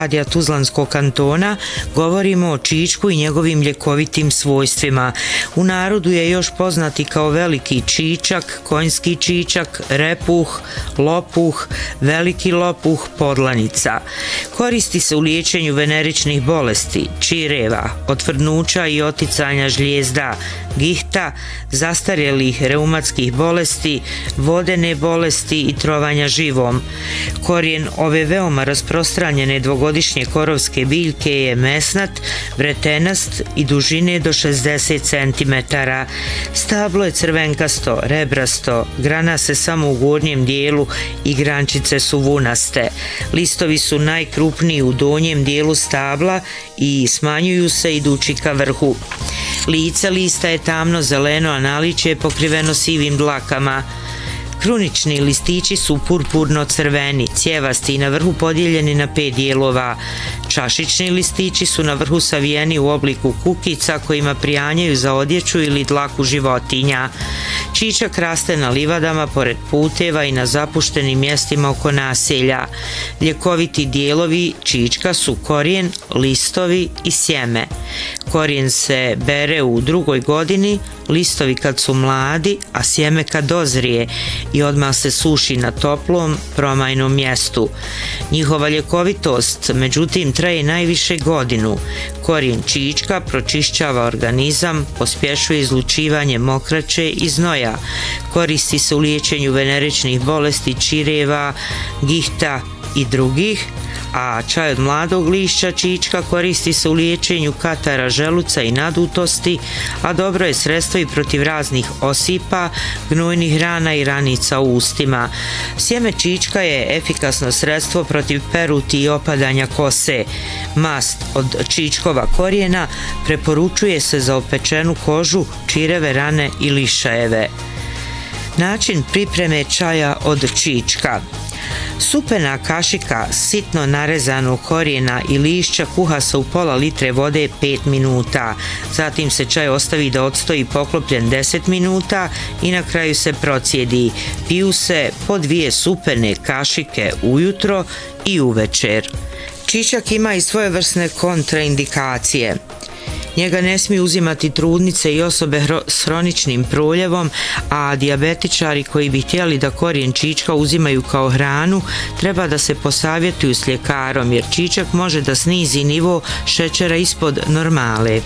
radija Tuzlanskog kantona govorimo o čičku i njegovim ljekovitim svojstvima. U narodu je još poznati kao veliki čičak, konjski čičak, repuh, lopuh, veliki lopuh, podlanica. Koristi se u liječenju veneričnih bolesti, čireva, otvrdnuća i oticanja žlijezda, gihta, zastarjelih reumatskih bolesti, vodene bolesti i trovanja živom. Korijen ove veoma rasprostranjene dvogodišnje korovske biljke je mesnat, vretenast i dužine do 60 cm. Stablo je crvenkasto, rebrasto, grana se samo u gornjem dijelu i grančice su vunaste. Listovi su najkrupniji u donjem dijelu stabla i smanjuju se idući ka vrhu. Lice lista je tamno zeleno, a naličje je pokriveno sivim dlakama. Krunični listići su purpurno-crveni, cjevasti i na vrhu podijeljeni na 5 dijelova. Čašični listići su na vrhu savijeni u obliku kukica kojima prijanjaju za odjeću ili dlaku životinja. Čičak raste na livadama, pored puteva i na zapuštenim mjestima oko naselja. Ljekoviti dijelovi čička su korijen, listovi i sjeme. Korijen se bere u 2. godini, listovi kad su mladi, a sjeme kad dozrije i odmah se suši na toplom, promajnom mjestu. Njihova ljekovitost, međutim, traje najviše godinu. Korijen čička pročišćava organizam, pospješuje izlučivanje mokraće i znoja. Koristi se u liječenju veneričnih bolesti, čireva, gihta i drugih, a čaj od mladog lišća čička koristi se u liječenju katara želuca i nadutosti, a dobro je sredstvo i protiv raznih osipa, gnojnih rana i ranica u ustima. Sjeme čička je efikasno sredstvo protiv peruti i opadanja kose. Mast od čičkova korijena preporučuje se za opečenu kožu, čireve rane i lišajeve. Način pripreme čaja od čička. Supena kašika sitno narezanog korijena i lišća kuha se u pola litre vode 5 minuta. Zatim se čaj ostavi da odstoji poklopljen 10 minuta i na kraju se procijedi. Piju se po 2 supene kašike ujutro i uvečer. Čičak ima i svojevrsne kontraindikacije. Njega ne smiju uzimati trudnice i osobe s hroničnim proljevom, a dijabetičari koji bi htjeli da korijen čička uzimaju kao hranu treba da se posavjetuju s ljekarom, jer čičak može da snizi nivo šećera ispod normale.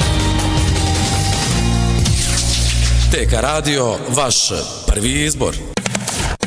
TK Radio, vaš prvi izbor.